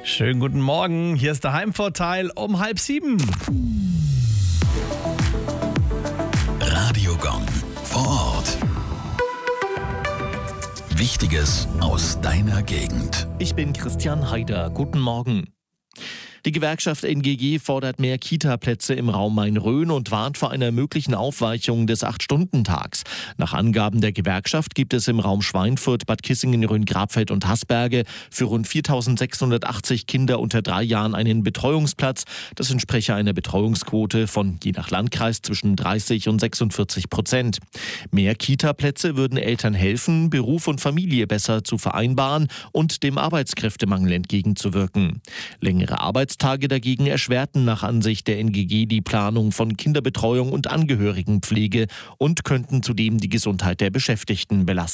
Schönen guten Morgen, hier ist der Heimvorteil um 6:30. Radiogon vor Ort. Wichtiges aus deiner Gegend. Ich bin Christian Haider. Guten Morgen. Die Gewerkschaft NGG fordert mehr Kita-Plätze im Raum Main-Rhön und warnt vor einer möglichen Aufweichung des 8-Stunden-Tags. Nach Angaben der Gewerkschaft gibt es im Raum Schweinfurt, Bad Kissingen, Rhön-Grabfeld und Haßberge für rund 4.680 Kinder unter 3 Jahren einen Betreuungsplatz. Das entspreche einer Betreuungsquote von je nach Landkreis zwischen 30 und 46%. Mehr Kita-Plätze würden Eltern helfen, Beruf und Familie besser zu vereinbaren und dem Arbeitskräftemangel entgegenzuwirken. Längere Arbeitstage dagegen erschwerten nach Ansicht der NGG die Planung von Kinderbetreuung und Angehörigenpflege und könnten zudem die Gesundheit der Beschäftigten belasten.